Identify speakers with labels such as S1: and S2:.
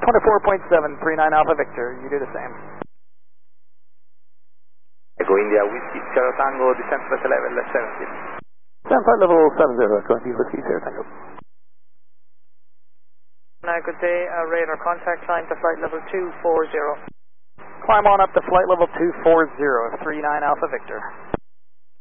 S1: 24.7, 39 Alpha Victor, you do the same.
S2: Echo India Whiskey Sierra Tango, descent flight level 70.
S1: Descent flight level 70, Echo India Whiskey Sierra Tango.
S3: Now good day, radar contact climb to flight level 240.
S1: Climb on up to flight level 240, 39 Alpha Victor.